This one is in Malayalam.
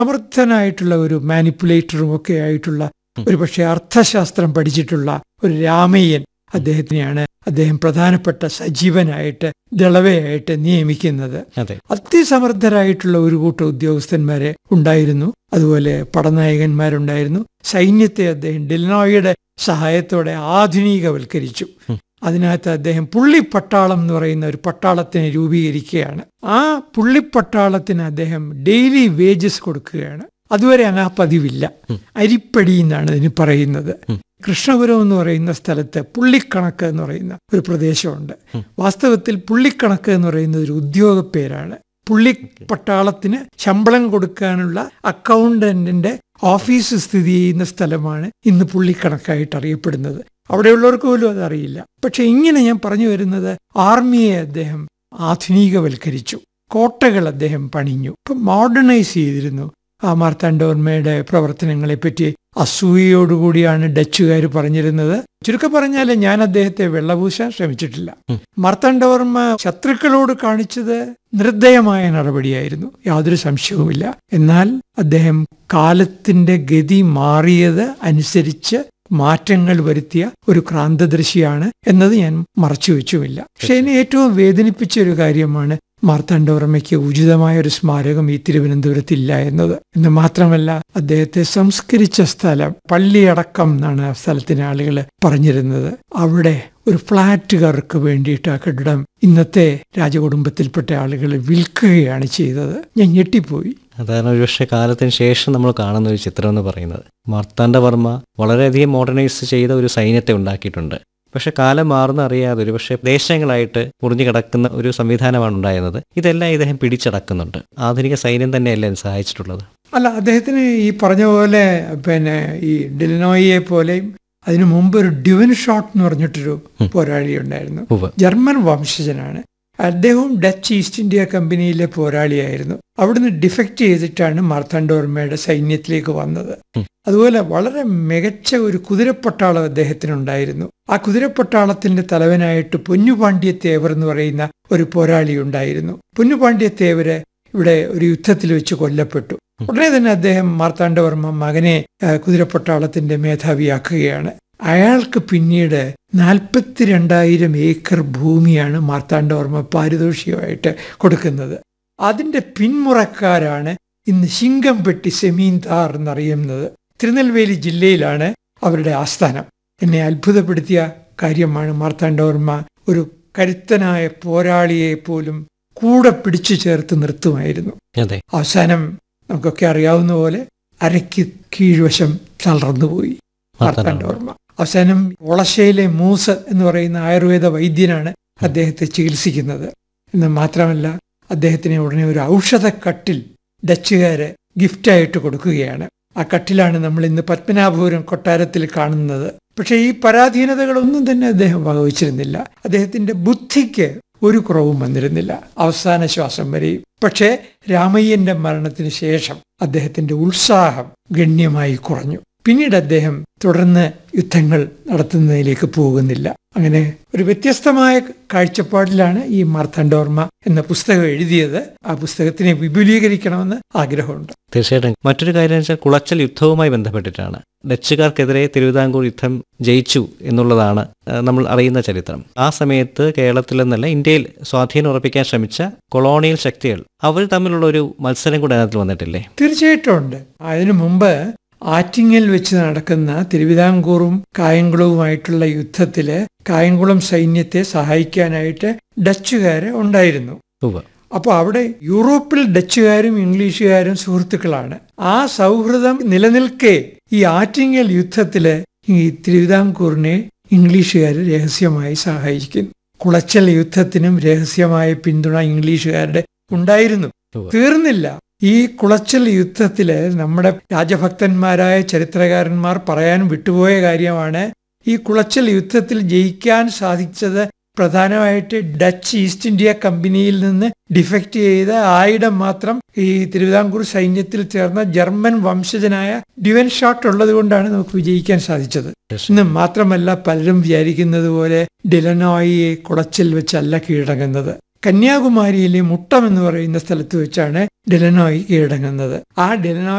സമർത്ഥനായിട്ടുള്ള ഒരു മാനിപ്പുലേറ്ററും ഒക്കെ ആയിട്ടുള്ള ഒരു പക്ഷേ അർത്ഥശാസ്ത്രം പഠിച്ചിട്ടുള്ള ഒരു രാമയ്യൻ അദ്ദേഹം പ്രധാനപ്പെട്ട സജീവനായിട്ട് ദളവയായിട്ട് നിയമിക്കുന്നത്. അതിസമർത്ഥരായിട്ടുള്ള ഒരു കൂട്ടം ഉദ്യോഗസ്ഥന്മാരെ ഉണ്ടായിരുന്നു. അതുപോലെ പടനായകന്മാരുണ്ടായിരുന്നു. സൈന്യത്തെ അദ്ദേഹം ഡിലനോയുടെ സഹായത്തോടെ ആധുനികവൽക്കരിച്ചു. അതിനകത്ത് അദ്ദേഹം പുള്ളിപ്പട്ടാളം എന്ന് പറയുന്ന ഒരു പട്ടാളത്തിനെ രൂപീകരിക്കുകയാണ്. ആ പുള്ളിപ്പട്ടാളത്തിന് അദ്ദേഹം ഡെയിലി വേജസ് കൊടുക്കുകയാണ്. അതുവരെ അങ്ങ് ആ പതിവില്ല. അരിപ്പടി എന്നാണ് ഇതിന് പറയുന്നത്. കൃഷ്ണപുരം എന്ന് പറയുന്ന സ്ഥലത്ത് പുള്ളിക്കണക്ക് എന്ന് പറയുന്ന ഒരു പ്രദേശമുണ്ട്. വാസ്തവത്തിൽ പുള്ളിക്കണക്ക് എന്ന് പറയുന്ന ഒരു ഉദ്യോഗ പേരാണ്. പുള്ളിപ്പട്ടാളത്തിന് ശമ്പളം കൊടുക്കാനുള്ള അക്കൗണ്ടന്റിന്റെ ഓഫീസ് സ്ഥിതി ചെയ്യുന്ന സ്ഥലമാണ് ഇന്ന് പുള്ളിക്കണക്കായിട്ട് അറിയപ്പെടുന്നത്. അവിടെയുള്ളവർക്ക് പോലും അതറിയില്ല. പക്ഷെ ഇങ്ങനെ ഞാൻ പറഞ്ഞു വരുന്നത്, ആർമിയെ അദ്ദേഹം ആധുനികവൽക്കരിച്ചു. കോട്ടകൾ അദ്ദേഹം പണിഞ്ഞു. ഇപ്പം മോഡേണൈസ് ചെയ്തിരുന്നു. ആ മാർത്താണ്ഡവർമ്മയുടെ പ്രവർത്തനങ്ങളെ പറ്റി അസൂയയോടുകൂടിയാണ് ഡച്ചുകാർ പറഞ്ഞിരുന്നത്. ചുരുക്കം പറഞ്ഞാൽ ഞാൻ അദ്ദേഹത്തെ വെള്ളപൂശാൻ ശ്രമിച്ചിട്ടില്ല. മാർത്താണ്ഡവർമ്മ ശത്രുക്കളോട് കാണിച്ചത് നിർദ്ദയമായ നടപടിയായിരുന്നു, യാതൊരു സംശയവുമില്ല. എന്നാൽ അദ്ദേഹം കാലത്തിന്റെ ഗതി മാറിയത് അനുസരിച്ച് മാറ്റങ്ങൾ വരുത്തിയ ഒരു ക്രാന്തദർശിയാണ് എന്നത് ഞാൻ മറച്ചുവെച്ചുമില്ല. പക്ഷെ എന്നെ ഏറ്റവും വേദനിപ്പിച്ച ഒരു കാര്യമാണ് മാർത്താണ്ഡവർമ്മയ്ക്ക് ഉചിതമായ ഒരു സ്മാരകം ഈ തിരുവനന്തപുരത്തില്ല എന്നത്. എന്ന് മാത്രമല്ല, അദ്ദേഹത്തെ സംസ്കരിച്ച സ്ഥലം പള്ളിയടക്കം എന്നാണ് ആ സ്ഥലത്തിന് ആളുകൾ പറഞ്ഞിരുന്നത്. അവിടെ ഒരു ഫ്ളാറ്റുകാർക്ക് വേണ്ടിയിട്ട് ആ കെട്ടിടം ഇന്നത്തെ രാജകുടുംബത്തിൽപ്പെട്ട ആളുകൾ വിൽക്കുകയാണ് ചെയ്തത്. ഞാൻ ഞെട്ടിപ്പോയി. അതാണ് ഒരുപക്ഷെ കാലത്തിന് ശേഷം നമ്മൾ കാണുന്ന ഒരു ചിത്രം എന്ന് പറയുന്നത്. മാർത്താണ്ഡവർമ്മ വളരെയധികം മോഡേണൈസ് ചെയ്ത ഒരു സൈന്യത്തെ ഉണ്ടാക്കിയിട്ടുണ്ട്. പക്ഷെ കാലം മാറുന്ന അറിയാതെ ഒരുപക്ഷെ ദേശങ്ങളായിട്ട് മുറിഞ്ഞു കിടക്കുന്ന ഒരു സംവിധാനമാണ് ഉണ്ടായിരുന്നത്. ഇതെല്ലാം ഇദ്ദേഹം പിടിച്ചടക്കുന്നുണ്ട്. ആധുനിക സൈന്യം തന്നെയല്ലേ സഹായിച്ചിട്ടുള്ളത്? അല്ല, അദ്ദേഹത്തിന് ഈ പറഞ്ഞ പോലെ ഈ ഡിലനോയെ പോലെയും അതിനു മുമ്പ് ഒരു ഡ്യുവൻ ഷോട്ട് എന്ന് പറഞ്ഞിട്ടൊരു പോരാളി ഉണ്ടായിരുന്നു. ജർമ്മൻ വംശജനാണ്. അദ്ദേഹവും ഡച്ച് ഈസ്റ്റ് ഇന്ത്യ കമ്പനിയിലെ പോരാളിയായിരുന്നു. അവിടുന്ന് ഡിഫക്റ്റ് ചെയ്തിട്ടാണ് മാർത്താണ്ഡവർമ്മയുടെ സൈന്യത്തിലേക്ക് വന്നത്. അതുപോലെ വളരെ മികച്ച ഒരു കുതിരപ്പട്ടാളം അദ്ദേഹത്തിനുണ്ടായിരുന്നു. ആ കുതിരപ്പട്ടാളത്തിന്റെ തലവനായിട്ട് പൊന്നുപാണ്ഡ്യത്തേവർ എന്ന് പറയുന്ന ഒരു പോരാളി ഉണ്ടായിരുന്നു. പൊന്നുപാണ്ഡ്യത്തേവര് ഇവിടെ ഒരു യുദ്ധത്തിൽ വെച്ച് കൊല്ലപ്പെട്ടു. ഉടനെ തന്നെ അദ്ദേഹം മാർത്താണ്ഡവർമ്മ മകനെ കുതിരപ്പട്ടാളത്തിന്റെ മേധാവിയാക്കുകയാണ്. അയാൾക്ക് പിന്നീട് 42,000 ഏക്കർ ഭൂമിയാണ് മാർത്താണ്ഡവർമ്മ പാരിതോഷികമായിട്ട് കൊടുക്കുന്നത്. അതിന്റെ പിന്മുറക്കാരാണ് ഇന്ന് ശിങ്കംപെട്ടി സെമീന്ദാർ എന്നറിയുന്നത്. തിരുനെൽവേലി ജില്ലയിലാണ് അവരുടെ ആസ്ഥാനം. എന്നെ അത്ഭുതപ്പെടുത്തിയ കാര്യമാണ്, മാർത്താണ്ഡവർമ്മ ഒരു കരുത്തനായ പോരാളിയെ പോലും കൂടെ പിടിച്ചു ചേർത്ത് നിർത്തുമായിരുന്നു. അവസാനം നമുക്കൊക്കെ അറിയാവുന്ന പോലെ അരയ്ക്ക് കീഴ്വശം തളർന്നുപോയി മാർത്താണ്ഡവർമ്മ. അവസാനം ഒളശയിലെ മൂസ് എന്ന് പറയുന്ന ആയുർവേദ വൈദ്യനാണ് അദ്ദേഹത്തെ ചികിത്സിക്കുന്നത്. എന്ന് മാത്രമല്ല, അദ്ദേഹത്തിന് ഉടനെ ഒരു ഔഷധക്കട്ടിൽ ഡച്ചുകാര് ഗിഫ്റ്റായിട്ട് കൊടുക്കുകയാണ്. ആ കട്ടിലാണ് നമ്മൾ ഇന്ന് പത്മനാഭപുരം കൊട്ടാരത്തിൽ കാണുന്നത്. പക്ഷെ ഈ പരാധീനതകളൊന്നും തന്നെ അദ്ദേഹം വകവച്ചിരുന്നില്ല. അദ്ദേഹത്തിന്റെ ബുദ്ധിക്ക് ഒരു കുറവും വന്നിരുന്നില്ല അവസാന ശ്വാസം വരെയും. പക്ഷേ രാമയ്യന്റെ മരണത്തിന് ശേഷം അദ്ദേഹത്തിന്റെ ഉത്സാഹം ഗണ്യമായി കുറഞ്ഞു. പിന്നീട് അദ്ദേഹം തുടർന്ന് യുദ്ധങ്ങൾ നടത്തുന്നതിലേക്ക് പോകുന്നില്ല. അങ്ങനെ ഒരു വ്യത്യസ്തമായ കാഴ്ചപ്പാടിലാണ് ഈ മാർത്താണ്ഡവർമ്മ എന്ന പുസ്തകം എഴുതിയത്. ആ പുസ്തകത്തിനെ വിപുലീകരിക്കണമെന്ന് ആഗ്രഹമുണ്ട്. തീർച്ചയായിട്ടും. മറ്റൊരു കാര്യം വെച്ചാൽ കുളച്ചൽ യുദ്ധവുമായി ബന്ധപ്പെട്ടിട്ടാണ്. ഡച്ചുകാർക്കെതിരെ തിരുവിതാംകൂർ യുദ്ധം ജയിച്ചു എന്നുള്ളതാണ് നമ്മൾ അറിയുന്ന ചരിത്രം. ആ സമയത്ത് കേരളത്തിൽ നിന്നല്ല ഇന്ത്യയിൽ സ്വാധീനം ഉറപ്പിക്കാൻ ശ്രമിച്ച കൊളോണിയൽ ശക്തികൾ, അവർ തമ്മിലുള്ള ഒരു മത്സരം കൂടെ അതിനകത്ത് വന്നിട്ടില്ലേ? തീർച്ചയായിട്ടും ഉണ്ട്. അതിനു മുമ്പ് ആറ്റിങ്ങൽ വെച്ച് നടക്കുന്ന തിരുവിതാംകൂറും കായംകുളവുമായിട്ടുള്ള യുദ്ധത്തില് കായംകുളം സൈന്യത്തെ സഹായിക്കാനായിട്ട് ഡച്ചുകാര് ഉണ്ടായിരുന്നു. അപ്പോൾ അവിടെ യൂറോപ്പിൽ ഡച്ചുകാരും ഇംഗ്ലീഷുകാരും സുഹൃത്തുക്കളാണ്. ആ സൗഹൃദം നിലനിൽക്കെ ഈ ആറ്റിങ്ങൽ യുദ്ധത്തില് ഈ തിരുവിതാംകൂറിനെ ഇംഗ്ലീഷുകാർ രഹസ്യമായി സഹായിക്കുന്നു. കുളച്ചൽ യുദ്ധത്തിനും രഹസ്യമായ പിന്തുണ ഇംഗ്ലീഷുകാരുടെ ഉണ്ടായിരുന്നു. തീർന്നില്ല. ഈ കുളച്ചൽ യുദ്ധത്തില് നമ്മുടെ രാജഭക്തന്മാരായ ചരിത്രകാരന്മാർ പറയാൻ വിട്ടുപോയ കാര്യമാണ്, ഈ കുളച്ചൽ യുദ്ധത്തിൽ ജയിക്കാൻ സാധിച്ചത് പ്രധാനമായിട്ട് ഡച്ച് ഈസ്റ്റ് ഇന്ത്യ കമ്പനിയിൽ നിന്ന് ഡിഫക്റ്റ് ചെയ്ത 1000 മാത്രം ഈ തിരുവിതാംകൂർ സൈന്യത്തിൽ ചേർന്ന ജർമ്മൻ വംശജനായ ഡ്യുവൻ ഷോട്ട് ഉള്ളത് കൊണ്ടാണ് നമുക്ക് വിജയിക്കാൻ സാധിച്ചത്. ഇന്ന് മാത്രമല്ല, പലരും വിചാരിക്കുന്നത് പോലെ ഡിലനോയെ കുളച്ചൽ വെച്ചല്ല കീഴടങ്ങുന്നത്. കന്യാകുമാരിയിലെ മുട്ടം എന്ന് പറയുന്ന സ്ഥലത്ത് വെച്ചാണ് ഡെലനോയ് കീഴടങ്ങുന്നത്. ആ ഡെലനോയ്